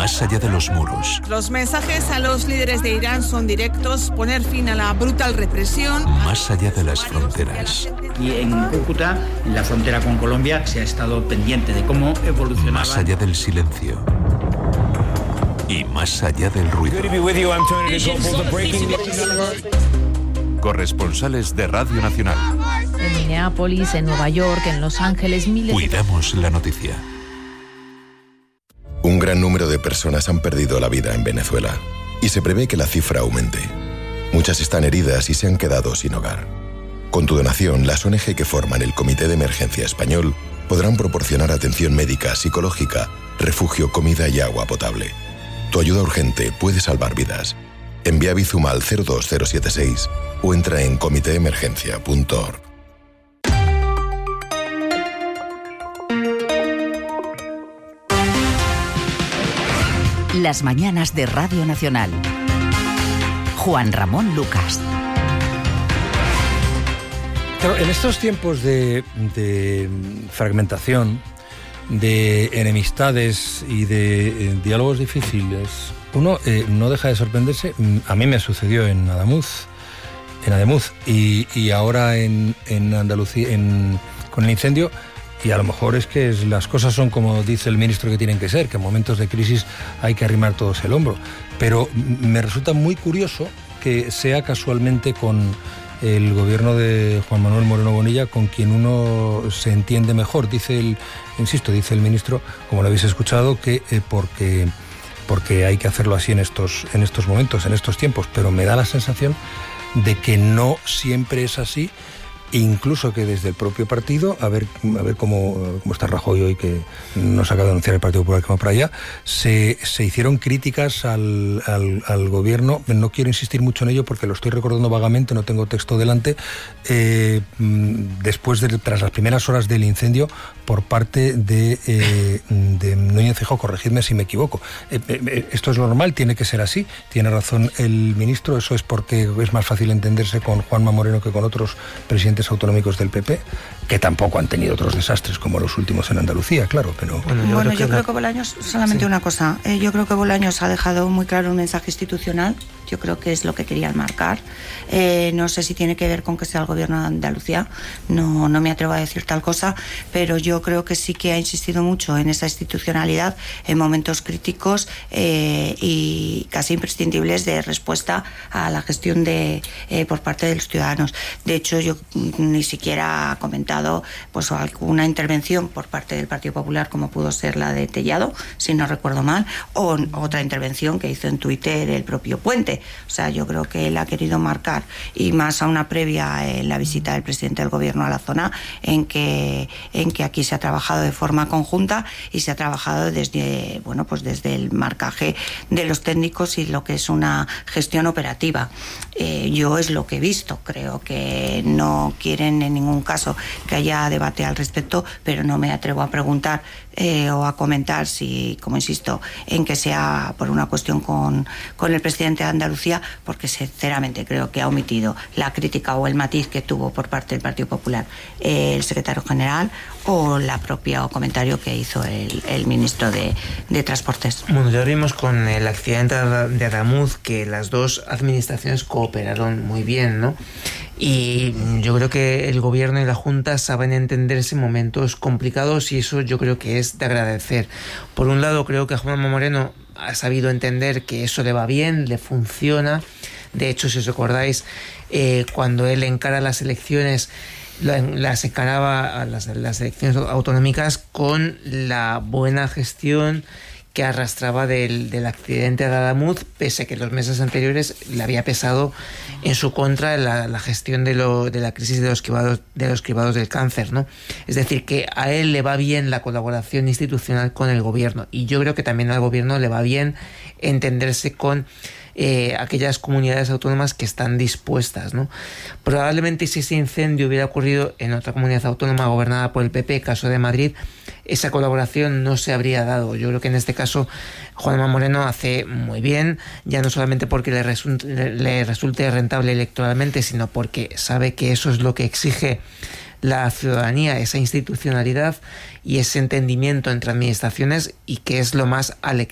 Más allá de los muros. Los mensajes a los líderes de Irán son directos: poner fin a la brutal represión. Más allá de las fronteras. Y en Cúcuta, en la frontera con Colombia, se ha estado pendiente de cómo evolucionaba. Más allá del silencio. Y más allá del ruido. Corresponsales de Radio Nacional. En Minneapolis, en Nueva York, en Los Ángeles, miles. Cuidamos la noticia. Un gran número de personas han perdido la vida en Venezuela y se prevé que la cifra aumente. Muchas están heridas y se han quedado sin hogar. Con tu donación, las ONG que forman el Comité de Emergencia Español podrán proporcionar atención médica, psicológica, refugio, comida y agua potable. Tu ayuda urgente puede salvar vidas. Envía Bizum al 02076 o entra en comiteemergencia.org. Las mañanas de Radio Nacional. Juan Ramón Lucas. Claro, en estos tiempos de fragmentación, de enemistades y de diálogos difíciles, uno no deja de sorprenderse. A mí me sucedió en Ademuz y ahora en Andalucía con el incendio. Y a lo mejor es que las cosas son como dice el ministro que tienen que ser, que en momentos de crisis hay que arrimar todos el hombro. Pero me resulta muy curioso que sea casualmente con el gobierno de Juan Manuel Moreno Bonilla con quien uno se entiende mejor. Dice el ministro, como lo habéis escuchado, que porque hay que hacerlo así en estos momentos, en estos tiempos. Pero me da la sensación de que no siempre es así. Incluso que desde el propio partido, a ver cómo está Rajoy hoy, que nos acaba de anunciar el Partido Popular que va para allá, se hicieron críticas al gobierno. No quiero insistir mucho en ello porque lo estoy recordando vagamente, no tengo texto delante, tras las primeras horas del incendio por parte de Núñez Feijóo, corregidme si me equivoco. Esto es normal, tiene que ser así, tiene razón el ministro, eso es porque es más fácil entenderse con Juanma Moreno que con otros presidentes autonómicos del PP, que tampoco han tenido otros desastres como los últimos en Andalucía, claro, pero... Yo creo que Bolaños, solamente una cosa, yo creo que Bolaños ha dejado muy claro un mensaje institucional, yo creo que es lo que querían marcar, no sé si tiene que ver con que sea el gobierno de Andalucía, no me atrevo a decir tal cosa, pero yo creo que sí que ha insistido mucho en esa institucionalidad en momentos críticos y casi imprescindibles de respuesta a la gestión por parte de los ciudadanos. De hecho, yo ni siquiera ha comentado pues alguna intervención por parte del Partido Popular, como pudo ser la de Tellado, si no recuerdo mal, o otra intervención que hizo en Twitter el propio Puente. O sea, yo creo que él ha querido marcar, y más a una previa en la visita del presidente del gobierno a la zona, en que aquí se ha trabajado de forma conjunta y se ha trabajado desde el marcaje de los técnicos y lo que es una gestión operativa. Yo es lo que he visto, creo que no quieren en ningún caso que haya debate al respecto, pero no me atrevo a preguntar o a comentar si, como insisto, en que sea por una cuestión con el presidente de Andalucía, porque sinceramente creo que ha omitido la crítica o el matiz que tuvo por parte del Partido Popular el secretario general o la propia comentario que hizo el ministro de Transportes. Bueno, ya vimos con el accidente de Ademuz que las dos administraciones cooperaron muy bien, ¿no? Y yo creo que el gobierno y la Junta saben entenderse en momentos complicados y eso yo creo que es de agradecer. Por un lado, creo que Juanma Moreno ha sabido entender que eso le va bien, le funciona. De hecho, si os recordáis, cuando él encara las elecciones, las encaraba a las elecciones autonómicas con la buena gestión que arrastraba del accidente de Ademuz, pese a que los meses anteriores le había pesado en su contra la gestión de la crisis de los cribados del cáncer, ¿no? Es decir, que a él le va bien la colaboración institucional con el gobierno, y yo creo que también al gobierno le va bien entenderse con aquellas comunidades autónomas que están dispuestas, ¿no? Probablemente si ese incendio hubiera ocurrido en otra comunidad autónoma gobernada por el PP, caso de Madrid, esa colaboración no se habría dado. Yo creo que en este caso Juanma Moreno hace muy bien, ya no solamente porque le resulte rentable electoralmente, sino porque sabe que eso es lo que exige la ciudadanía, esa institucionalidad y ese entendimiento entre administraciones, y que es lo más